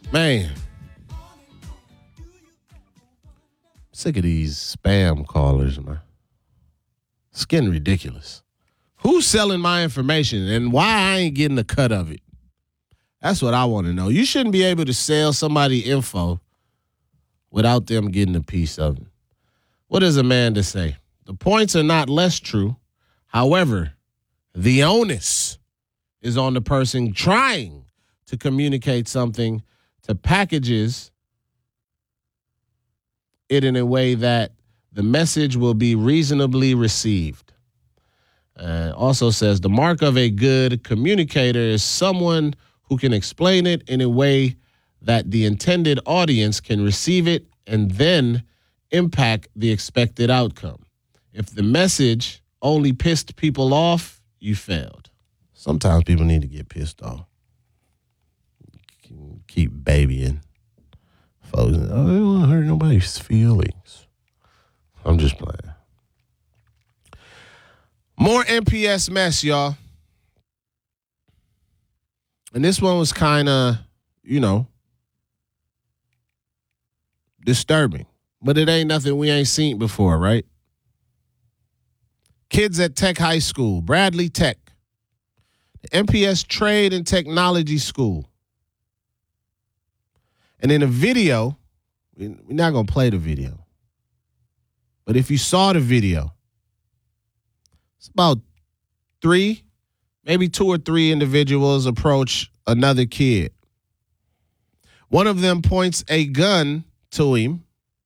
Man, sick of these spam callers, man. It's getting ridiculous. Who's selling my information and why I ain't getting a cut of it? That's what I want to know. You shouldn't be able to sell somebody info without them getting a piece of it. What does Amanda say? The points are not less true. However, the onus is on the person trying to communicate something to packages it in a way that the message will be reasonably received. Also says the mark of a good communicator is someone who can explain it in a way that the intended audience can receive it and then impact the expected outcome. If the message only pissed people off, you failed. Sometimes people need to get pissed off. Keep babying folks. Oh, they don't want to hurt nobody's feelings. I'm just playing. More NPS mess, y'all. And this one was kind of, disturbing. But it ain't nothing we ain't seen before, right? Kids at Tech High School, Bradley Tech, the NPS Trade and Technology School. And in a video, we're not going to play the video. But if you saw the video, it's about maybe 2 or 3 individuals approach another kid. One of them points a gun to him.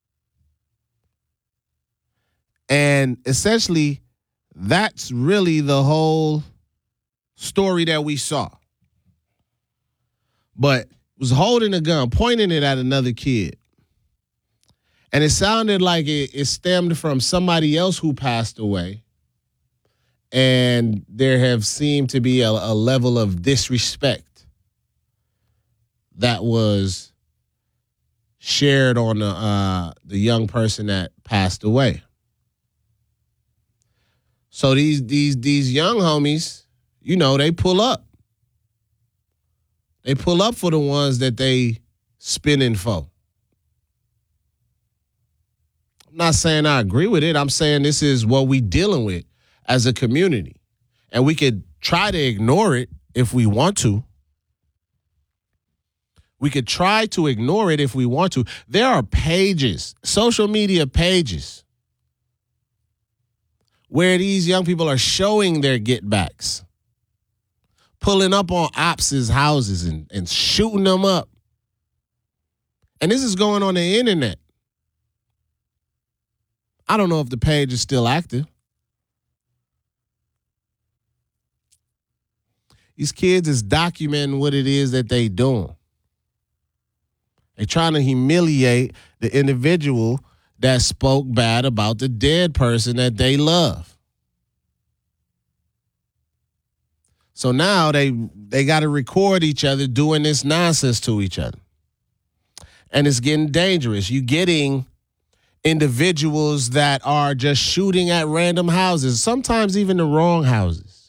And essentially, that's really the whole story that we saw. But was holding a gun, pointing it at another kid. And it sounded like it stemmed from somebody else who passed away. And there have seemed to be a level of disrespect that was shared on the young person that passed away. So these young homies, they pull up. They pull up for the ones that they spinning for. I'm not saying I agree with it. I'm saying this is what we dealing with as a community. And we could try to ignore it if we want to. We could try to ignore it if we want to. There are pages, social media pages, where these young people are showing their get backs, pulling up on ops' houses and shooting them up. And this is going on the internet. I don't know if the page is still active. These kids is documenting what it is that they doing. They're trying to humiliate the individual that spoke bad about the dead person that they love. So now they got to record each other doing this nonsense to each other. And it's getting dangerous. You're getting individuals that are just shooting at random houses, sometimes even the wrong houses,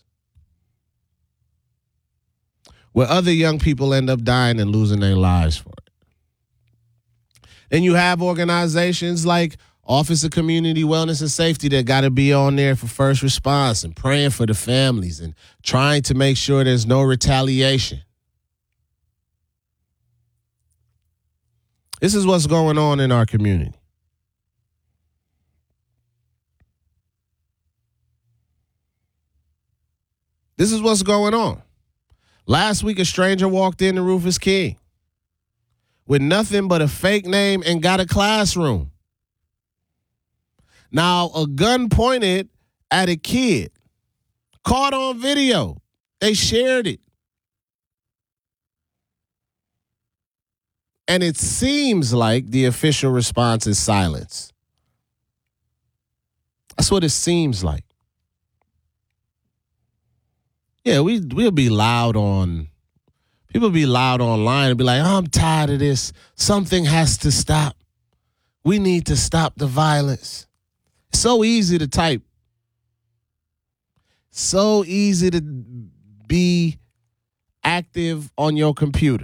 where other young people end up dying and losing their lives for it. Then you have organizations like Office of Community Wellness and Safety that got to be on there for first response and praying for the families and trying to make sure there's no retaliation. This is what's going on in our community. This is what's going on. Last week, a stranger walked into Rufus King with nothing but a fake name and got a classroom. Now, a gun pointed at a kid, caught on video. They shared it. And it seems like the official response is silence. That's what it seems like. Yeah, we'll be loud on, people be loud online and be like, oh, I'm tired of this. Something has to stop. We need to stop the violence. It's so easy to type. So easy to be active on your computer.